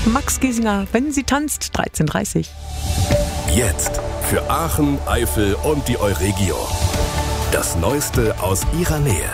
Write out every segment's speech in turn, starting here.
Max Giesinger, wenn sie tanzt, 13:30. Jetzt für Aachen, Eifel und die Euregio. Das Neueste aus ihrer Nähe.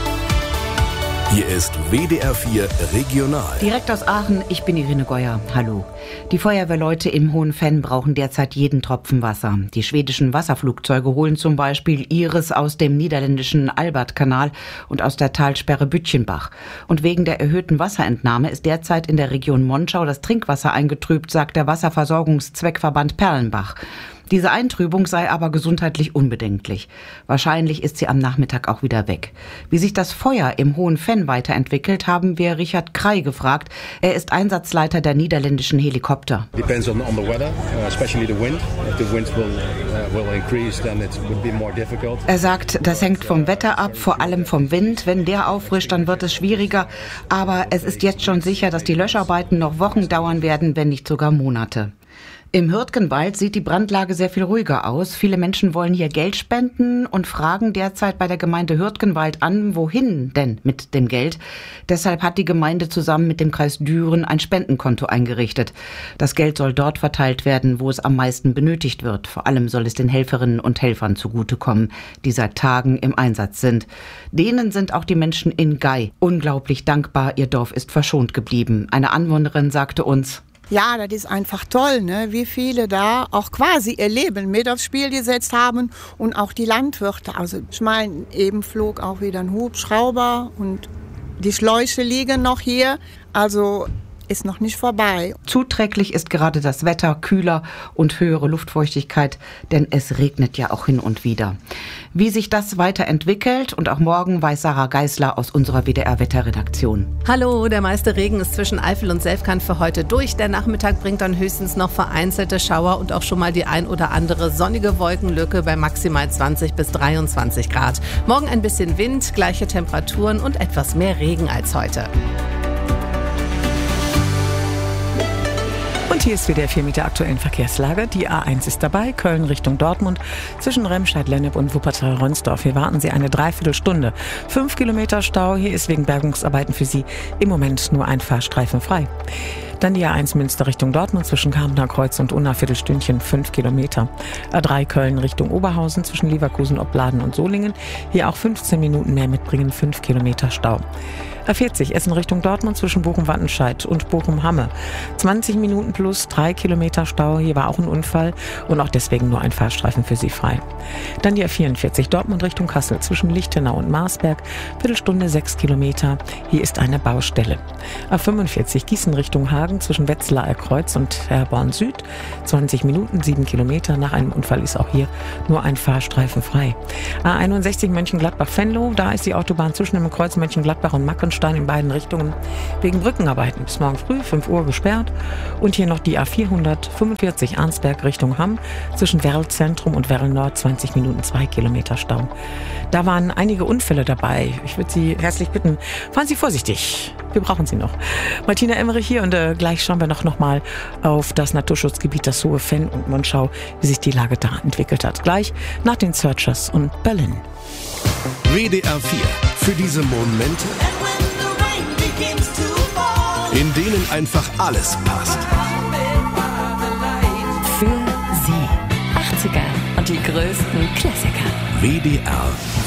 Hier ist WDR 4 Regional. Direkt aus Aachen, ich bin Irene Geuer. Hallo. Die Feuerwehrleute im Hohen Venn brauchen derzeit jeden Tropfen Wasser. Die schwedischen Wasserflugzeuge holen zum Beispiel ihres aus dem niederländischen Albertkanal und aus der Talsperre Bütchenbach. Und wegen der erhöhten Wasserentnahme ist derzeit in der Region Monschau das Trinkwasser eingetrübt, sagt der Wasserversorgungszweckverband Perlenbach. Diese Eintrübung sei aber gesundheitlich unbedenklich. Wahrscheinlich ist sie am Nachmittag auch wieder weg. Wie sich das Feuer im Hohen Venn weiterentwickelt, haben wir Richard Krey gefragt. Er ist Einsatzleiter der niederländischen Helikopter. Depends on the weather, especially the wind. If the wind will increase, then it would be more difficult. Er sagt, das hängt vom Wetter ab, vor allem vom Wind. Wenn der auffrischt, dann wird es schwieriger. Aber es ist jetzt schon sicher, dass die Löscharbeiten noch Wochen dauern werden, wenn nicht sogar Monate. Im Hürtgenwald sieht die Brandlage sehr viel ruhiger aus. Viele Menschen wollen hier Geld spenden und fragen derzeit bei der Gemeinde Hürtgenwald an, wohin denn mit dem Geld. Deshalb hat die Gemeinde zusammen mit dem Kreis Düren ein Spendenkonto eingerichtet. Das Geld soll dort verteilt werden, wo es am meisten benötigt wird. Vor allem soll es den Helferinnen und Helfern zugutekommen, die seit Tagen im Einsatz sind. Denen sind auch die Menschen in Gei unglaublich dankbar. Ihr Dorf ist verschont geblieben. Eine Anwohnerin sagte uns: Ja, das ist einfach toll, ne? Wie viele da auch quasi ihr Leben mit aufs Spiel gesetzt haben und auch die Landwirte. Also ich meine, eben flog auch wieder ein Hubschrauber und die Schläuche liegen noch hier. Also ist noch nicht vorbei. Zuträglich ist gerade das Wetter, kühler und höhere Luftfeuchtigkeit, denn es regnet ja auch hin und wieder. Wie sich das weiterentwickelt und auch morgen, weiß Sarah Geisler aus unserer WDR-Wetterredaktion. Hallo, der meiste Regen ist zwischen Eifel und Selfkant für heute durch. Der Nachmittag bringt dann höchstens noch vereinzelte Schauer und auch schon mal die ein oder andere sonnige Wolkenlücke bei maximal 20 bis 23 Grad. Morgen ein bisschen Wind, gleiche Temperaturen und etwas mehr Regen als heute. Und hier ist wieder 4 Meter aktuellen Verkehrslage. Die A1 ist dabei, Köln Richtung Dortmund, zwischen Remscheid-Lennep und Wuppertal-Ronsdorf. Hier warten Sie eine Dreiviertelstunde. 5 Kilometer Stau, hier ist wegen Bergungsarbeiten für Sie im Moment nur ein Fahrstreifen frei. Dann die A1 Münster Richtung Dortmund zwischen Kamener Kreuz und Unna, Viertelstündchen, 5 Kilometer. A3 Köln Richtung Oberhausen zwischen Leverkusen, Opladen und Solingen. Hier auch 15 Minuten mehr mitbringen, 5 Kilometer Stau. A40 Essen Richtung Dortmund zwischen Bochum-Wattenscheid und Bochum-Hamme. 20 Minuten plus 3 Kilometer Stau. Hier war auch ein Unfall und auch deswegen nur ein Fahrstreifen für Sie frei. Dann die A44 Dortmund Richtung Kassel zwischen Lichtenau und Marsberg. Viertelstunde 6 Kilometer. Hier ist eine Baustelle. A45 Gießen Richtung Hagen zwischen Wetzlarer Kreuz und Herborn Süd. 20 Minuten, 7 Kilometer. Nach einem Unfall ist auch hier nur ein Fahrstreifen frei. A61 Mönchengladbach-Venlo. Da ist die Autobahn zwischen dem Kreuz Mönchengladbach und Mackenstein in beiden Richtungen wegen Brückenarbeiten bis morgen früh 5 Uhr gesperrt. Und hier noch die A445 Arnsberg Richtung Hamm zwischen Werl Zentrum und Werl Nord, 20 Minuten, 2 Kilometer Stau. Da waren einige Unfälle dabei. Ich würde Sie herzlich bitten, fahren Sie vorsichtig. Wir brauchen Sie noch. Martina Emmerich hier und gleich schauen wir noch mal auf das Naturschutzgebiet, das Hohe Venn und Monschau, wie sich die Lage da entwickelt hat. Gleich nach den Searchers und Berlin. WDR 4 für diese Momente, in denen einfach alles passt. Für Sie 80er und die größten Klassiker. WDR